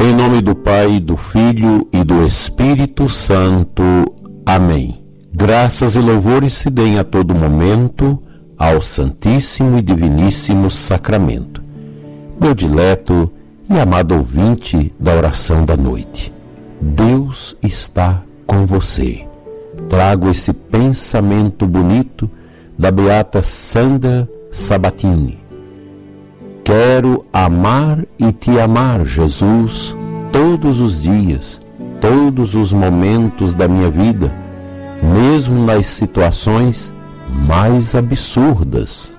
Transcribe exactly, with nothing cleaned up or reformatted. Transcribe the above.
Em nome do Pai, do Filho e do Espírito Santo. Amém. Graças e louvores se deem a todo momento ao Santíssimo e Diviníssimo Sacramento. Meu dileto e amado ouvinte da oração da noite, Deus está com você. Trago esse pensamento bonito da beata Sandra Sabatini. Quero amar e te amar, Jesus, todos os dias, todos os momentos da minha vida, mesmo nas situações mais absurdas.